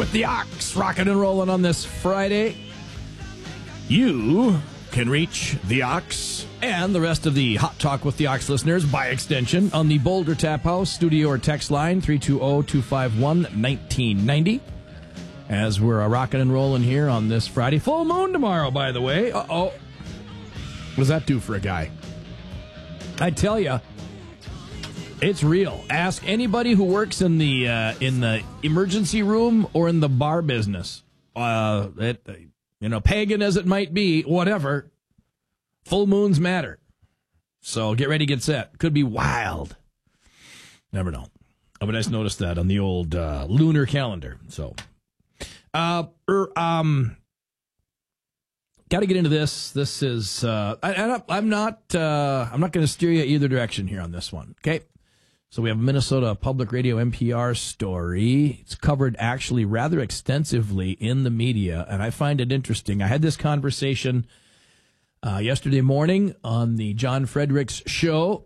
with the Ox, rocking and rolling on this Friday. You can reach the Ox and the rest of the Hot Talk with the Ox listeners by extension on the Boulder Tap House studio or text line 320-251-1990. As we're rocking and rolling here on this Friday. Full moon tomorrow, by the way. Uh-oh. What does that do for a guy? I tell you, it's real. Ask anybody who works in the emergency room or in the bar business. Pagan as it might be, whatever. Full moons matter. So get ready, get set. Could be wild. Never know. But I just noticed that on the old lunar calendar. So, got to get into this. This is I'm not going to steer you either direction here on this one. Okay. So we have a Minnesota Public Radio NPR story. It's covered actually rather extensively in the media, and I find it interesting. I had this conversation yesterday morning on the John Fredericks show,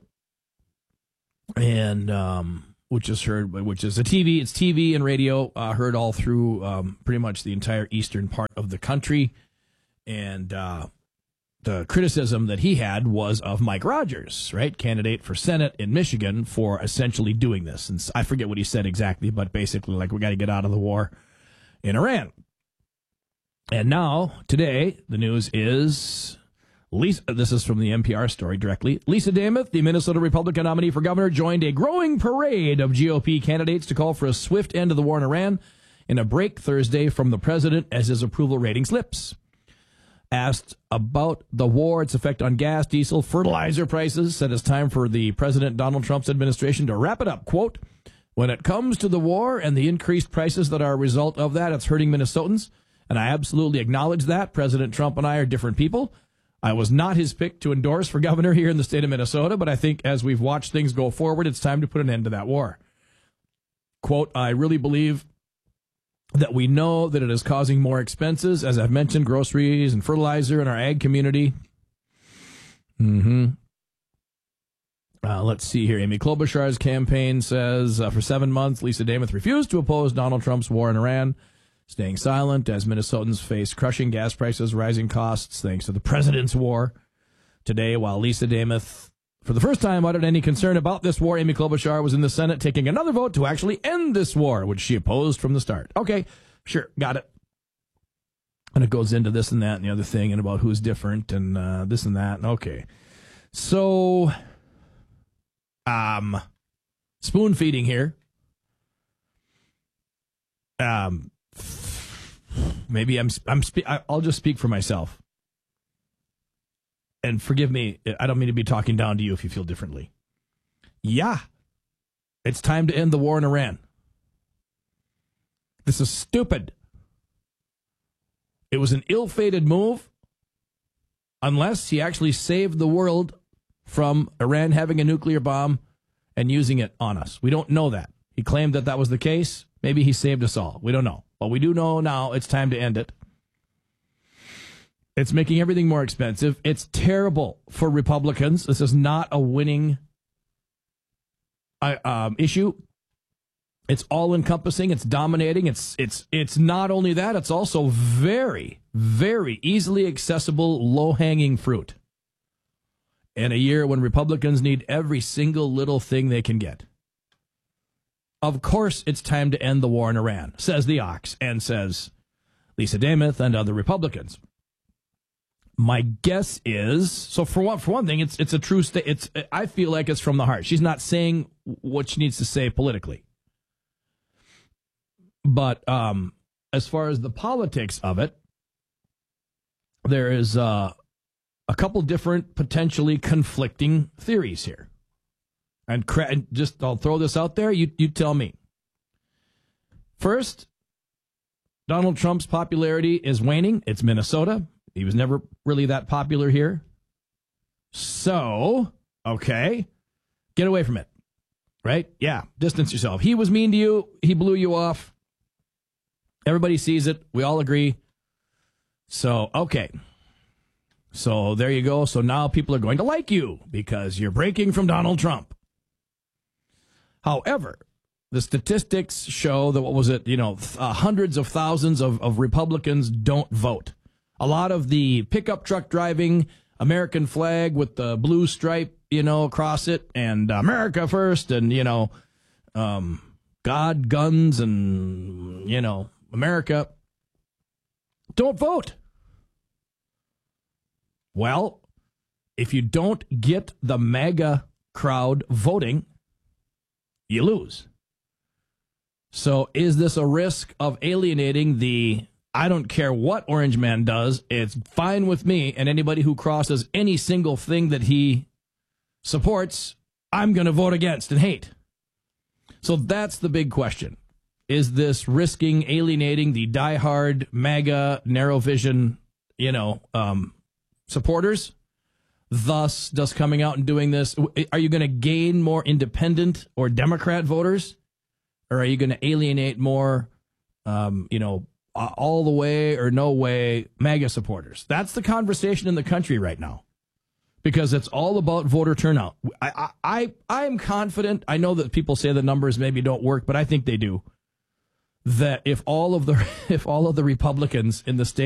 and which is a TV. It's TV and radio heard all through pretty much the entire eastern part of the country, and the criticism that he had was of Mike Rogers, right, candidate for Senate in Michigan, for essentially doing this. And I forget what he said exactly, but basically, like, we got to get out of the war in Iran. And now, today, the news is, this is from the NPR story directly, Lisa Dameth, the Minnesota Republican nominee for governor, joined a growing parade of GOP candidates to call for a swift end to the war in Iran in a break Thursday from the president as his approval rating slips. Asked about the war, its effect on gas, diesel, fertilizer prices, said it's time for the President Donald Trump's administration to wrap it up. Quote, when it comes to the war and the increased prices that are a result of that, it's hurting Minnesotans. And I absolutely acknowledge that. President Trump and I are different people. I was not his pick to endorse for governor here in the state of Minnesota, but I think as we've watched things go forward, it's time to put an end to that war. Quote, I really believe that we know that it is causing more expenses, as I've mentioned, groceries and fertilizer in our ag community. Let's see here. Amy Klobuchar's campaign says, for 7 months, Lisa Dameth refused to oppose Donald Trump's war in Iran, staying silent as Minnesotans face crushing gas prices, rising costs, thanks to the president's war. Today, while Lisa Dameth, for the first time, uttered any concern about this war, Amy Klobuchar was in the Senate taking another vote to actually end this war, which she opposed from the start. Okay, sure, got it. And it goes into this and that and the other thing and about who's different and this and that. Okay. So, spoon feeding here. Maybe I'll just speak for myself. And forgive me, I don't mean to be talking down to you if you feel differently. Yeah, it's time to end the war in Iran. This is stupid. It was an ill-fated move unless he actually saved the world from Iran having a nuclear bomb and using it on us. We don't know that. He claimed that that was the case. Maybe he saved us all. We don't know. But we do know now it's time to end it. It's making everything more expensive. It's terrible for Republicans. This is not a winning issue. It's all-encompassing. It's dominating. It's not only that, it's also very, very easily accessible, low-hanging fruit in a year when Republicans need every single little thing they can get. Of course it's time to end the war in Iran, says the Ox, and says Lisa Dameth and other Republicans. My guess is, so for one thing, it's a true statement. I feel like it's from the heart. She's not saying what she needs to say politically. But as far as the politics of it, there is a couple different potentially conflicting theories here. And just I'll throw this out there. You tell me. First, Donald Trump's popularity is waning. It's Minnesota. He was never really that popular here. So, okay, get away from it, right? Yeah, distance yourself. He was mean to you. He blew you off. Everybody sees it. We all agree. So, okay. So there you go. So now people are going to like you because you're breaking from Donald Trump. However, The statistics show that, what was it, hundreds of thousands of Republicans don't vote. A lot of the pickup truck driving, American flag with the blue stripe, across it, and America first, and, God, guns, and, America, don't vote. Well, if you don't get the MAGA crowd voting, you lose. So is this a risk of alienating the, I don't care what Orange Man does, it's fine with me, and anybody who crosses any single thing that he supports, I'm going to vote against and hate? So that's the big question. Is this risking alienating the diehard MAGA narrow vision, supporters? Thus, does coming out and doing this, are you going to gain more independent or Democrat voters? Or are you going to alienate more, all the way or no way MAGA supporters? That's the conversation in the country right now, because it's all about voter turnout. I am confident. I know that people say the numbers maybe don't work, but I think they do. That if all of the Republicans in the state